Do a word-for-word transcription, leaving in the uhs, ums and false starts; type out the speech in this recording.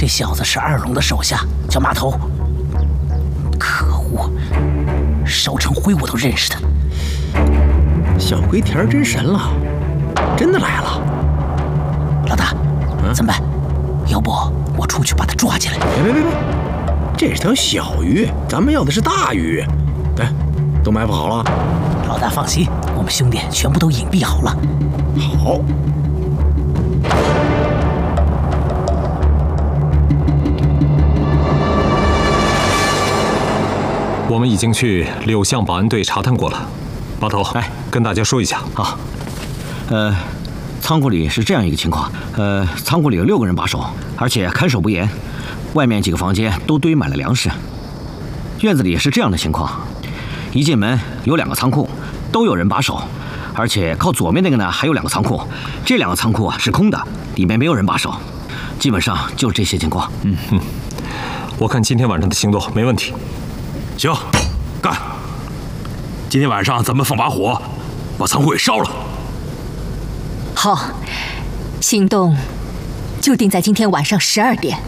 这小子是二龙的手下，叫麻头。可恶，邵成辉我都认识他。 小龟田真神了，真的来了。 老大，嗯、怎么办？要不我出去把他抓起来？ 别别别别，这是条小鱼，咱们要的是大鱼。哎，都埋伏好了。 老大放心，我们兄弟全部都隐蔽好了。 好。 我们已经去柳巷保安队查探过了。麻头，哎，跟大家说一下。 好。呃，仓库里是这样一个情况。呃，仓库里有六个人把守，而且看守不严，外面几个房间都堆满了粮食。院子里也是这样的情况。一进门有两个仓库，都有人把守，而且靠左面那个呢还有两个仓库，这两个仓库啊是空的，里面没有人把守。基本上就是这些情况。 嗯哼，我看今天晚上的行动没问题。 行，干！今天晚上咱们放把火，把仓库给烧了。 好，行动就定在今天晚上十二点。